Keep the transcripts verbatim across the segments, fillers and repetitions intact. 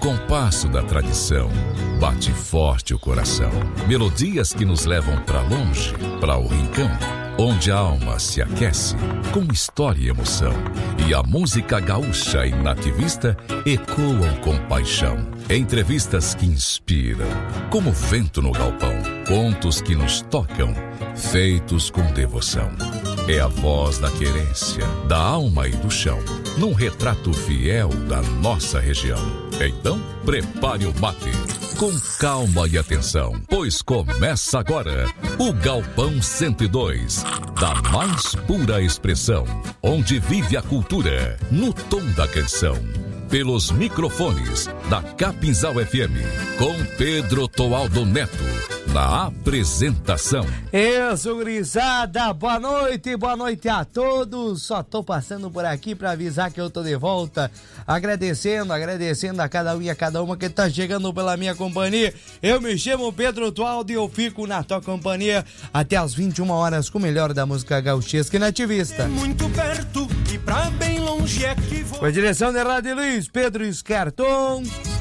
compasso da tradição, bate forte o coração. Melodias que nos levam pra longe, pra o rincão, onde a alma se aquece com história e emoção. E a música gaúcha e nativista ecoam com paixão. Entrevistas que inspiram, como vento no galpão. Contos que nos tocam, feitos com devoção. É a voz da querência, da alma e do chão, num retrato fiel da nossa região. Então, prepare o mate, com calma e atenção, pois começa agora o Galpão cento e dois, da mais pura expressão, onde vive a cultura, no tom da canção. Pelos microfones da Capinzal F M, com Pedro Toaldo Neto, na apresentação. Isso, gurizada, boa noite, boa noite a todos. Só tô passando por aqui pra avisar que eu tô de volta, agradecendo, agradecendo a cada um e a cada uma que tá chegando pela minha companhia. Eu me chamo Pedro Toaldo e eu fico na tua companhia até as vinte e uma horas com o melhor da música gauchesca e nativista. Muito perto e pra bem longe é que vou. Com a direção de Rádio Luiz, Pedro Escarton.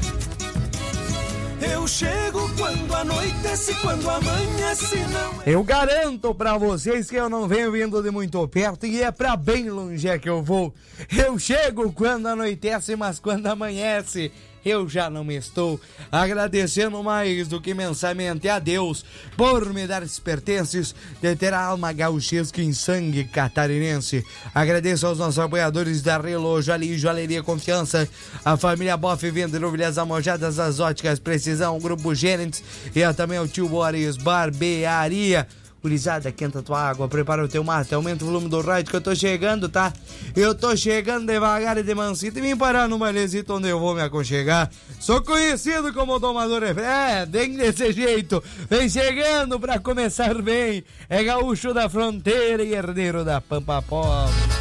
Eu chego quando anoitece, quando amanhece, não. Eu garanto pra vocês que eu não venho vindo de muito perto e é pra bem longe é que eu vou. Eu chego quando anoitece, mas quando amanhece, eu já não me estou. Agradecendo mais do que imensamente a Deus por me dar esses pertences de ter a alma gauchesca em sangue catarinense. Agradeço aos nossos apoiadores da Relógio Ali, Joalheria Confiança, a família Boff, Venda Novilhas Amojadas, as Óticas Precisão, Grupo Gênesis e também ao Tio Boris Barbearia. Gurizada, quenta tua água, prepara o teu mate, aumenta o volume do rádio que eu tô chegando, tá? Eu tô chegando devagar e de mansito e vim parar no bailezito onde eu vou me aconchegar. Sou conhecido como domador, é, bem desse jeito. Vem chegando pra começar bem, é gaúcho da fronteira e herdeiro da Pampa Pobre.